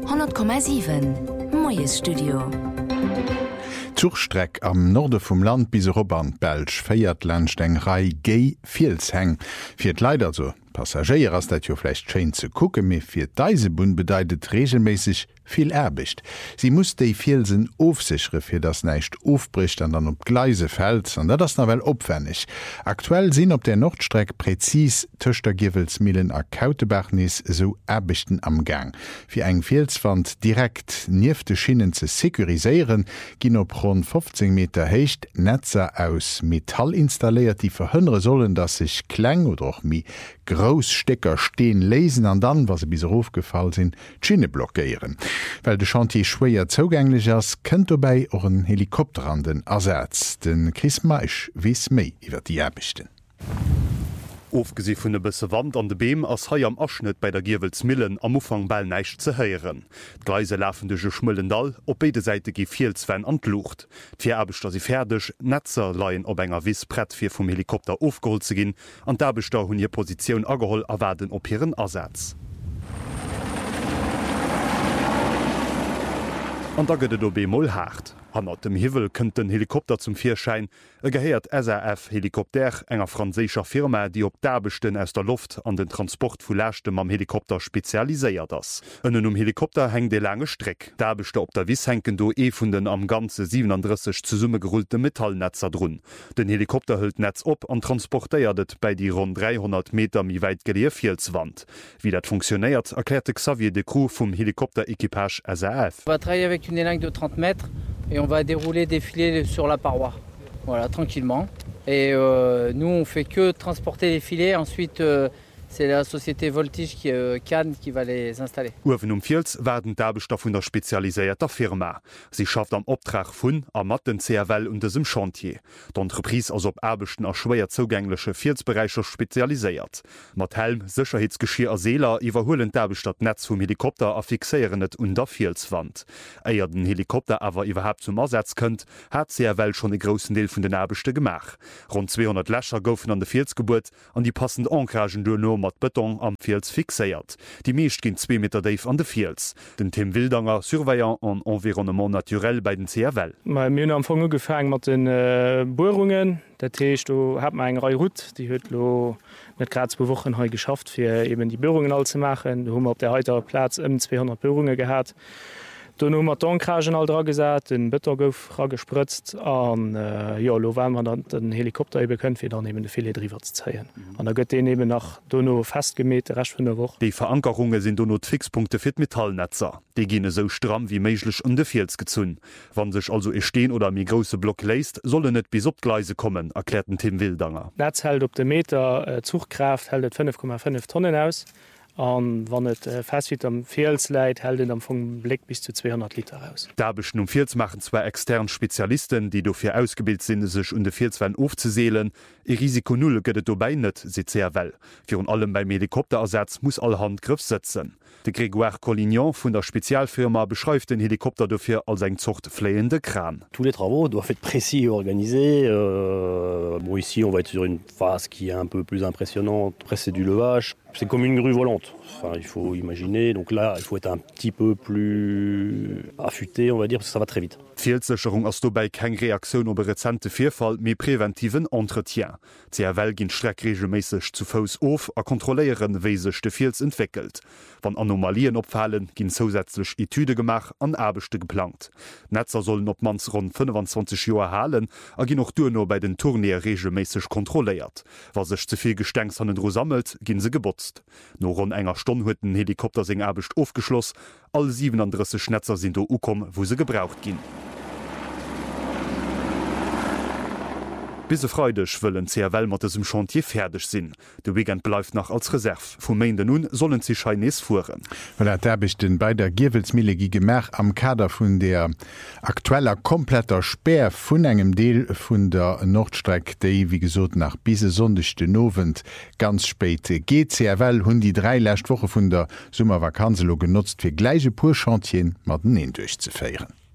100,7 Moes Studio. Zugstreck am Norde vum Land bis Robern Belsch féiert Landstengrei Gei Vielsheng. Fir d Leider so Passagier ass dat jo flecht schein ze kucke, méi fir d'Eisebun bedeidet regelmäßig viel erbicht. Sie muss déi Vielsen ofsichre fir das näicht ofbricht an dann op Gleise fällt, an dat das na well opwennig. Aktuell sinn op der Nordstreck prezis Töchter Giwelsmillen a Kautebachnis so erbichten am Gang. Fi eng Vielswand direkt niefte Schienen ze sekuriseieren, ginn op rund 15 Meter heicht Netzer aus Metall installiert, die verhënnere sollen, dat sich Kläng oder auch mi Großstecker stehen lesen an dann, was sie bis aufgefallen sind, Schiene blockieren. Weil de Chantier schwer zugänglich ist, könnt dabei auch ein Helikopter an den Ersatz. Den Chris Meisch wies mehr über die Erbichten. Aufgesi vun de bësse Wand an de Beem ass hai am Aschnitt bei der Giwelsmillen am Ufang ball neicht ze heieren. D'Gleise läfen duche Schmëllendal, op beide Seite gi Vielzwen an d'Lucht. D'Vier Abechter si fertig, Netzer leiien op enger Wiss Brett fir vum Helikopter aufgeholt ze ginn, an d'Abechter hunn je Position ageholl awerden op hireieren Ersatz. An da gëtt do Bemol hart. An dem Hiwel kënnt den Helikopter zum Vierschein, gehäiert SAF-Helikopter enger franzécher Firma, die op d'Abechten aus der Luft an den Transport vu Lächtem am Helikopter speziaiséiert ass. Ënnen Helikopter heng de lange Streck. D'Abechte op der Wiss henken do vun den am ganze 37 zu Summe gerullte Metallnetzer drun. Den Helikopter hëlt Netz op an transportéiertet bei die rund 300 Meter mi weit geleer Vielswand. Wie dat funktioniert, erklärte Xavier de Croo vom Helikopter-Equipage SAF. On va travailler avec une élingue de 30 mètres et on va dérouler des filets sur la paroi, voilà, tranquillement. Et nous, on fait que transporter les filets. Ensuite, c'est la société Voltige Cannes qui va les installer. Uwen Viels werden d'Abechter vun der spezialiséierter Firma. Sie schafft am Optrag vun a mat den CRL und desem Chantier. D'Entreprise ass op Abechten a schwéier zogänglesche Vielsbereicher spezialiséiert. Mat Helm, Sicherheitsgeschirr a Seeler iwwerhoelen d'Abechter Netz vum Helikopter a fixéieren net un der Vielswand. Eier den Helikopter awer iwwerhap zum Ersatz kënnt, hat CRL schon e grossen Deel vun den Abechte gemach. Rund 200 Lächer goufen an de Vielsgeburt an die passend Ankragen do no mat Beton am Viels fixéiert. Die meescht ginn 2 Meter Dave an de Viels. Den Tim Wildanger, Surveillant an Environnement naturell bei den CRL. Ma Mün am Fonge gefang mat den Bohrungen, der Techt hat ma eng Reihut, die huet lo net grad 2 Wochen he geschafft, fir eben die Bohrungen all ze machen. Du hummer op der heutiger Platz 200 Bohrungen gehabt. Du no mat Donkragen all dra gesat, den Bëtter gouf ra gespritzt an lo war man dann den Helikopter iwbe kënnt, fir dann de File driwer ze zeien. An der gëtt den eben nach Donno festgemet recht vun der Woche. Die Verankerungen sind donno Fixpunkte fir Metallnetzer. Die ginne so stramm wie méiglech de Viels gezunn. Wann sech also e steen oder mi grosse Block läist, solle net bis op Gleise kommen, erklärten Tim Wildanger. Netz hält op de Meter Zugkraft hält 5,5 Tonnen aus. An wann et festwit am Viels läit, hält am vum Blick bis zu 200 Liter aus. D'Abechten Viels machen zwei extern Spezialisten, die dofir ausgebildet sinn, sech de Vielswein ofzeseelen. E Risiko null gëtt dobei net, se sehr well. Virun allem beim Helikopterersatz muss allerhand Griff setzen. De Grégoire Collignon vun der Spezialfirma beschreift den Helikopter dofir als eng zocht fléende Kran. Tous les travaux doivent être précis et organisés. Bon, ici, on va être sur une phase qui est un peu plus impressionnante. Après, c'est du levage. C'est comme une grue volante. Enfin, il faut imaginer. Donc là, il faut être un petit peu plus affûté, on va dire, parce que ça va très vite. Vielsicherung ass dobei keng Reaktion op rezente Vierfall méi präventiven Entretien. CRL ginn streckregelméisseg zu Fous of a kontroléieren wéi sech de Viels entwickelt. Wann Anomalien opfallen, ginn zusätzlech Etüde gemach an Abechte geplant. Netzer sollen op mans rund 25 Joer halen, a ginn noch duno bei den Tourneer regelméisseg kontroléiert. Was sech zuviel Gestenks an den Dro sammelt, ginn se gebotzt. No rund enger Stonn huet den Helikopter seg Abecht aufgeschloss, all 37 Netzer sind do ukom, wo se gebraucht ginn. Bise freudech wëllen CRL mat dem Chantier fertig sinn. De Weekend bleif nach als Reserv. Vu Mainde nun sollen sie Scheines fuhren. Well derbichten bei der Giwelsmille gi Gemerk am Kader vun der aktueller kompletter Speer vun engem Deel vun der Nordstreck déi wie gesot nach bise sondechte Novent ganz spéite GCRL hunn die 3 Lächtwoche vun der Summervakanzelo genutzt fir gleiche Purchantien mat den durchzufeieren.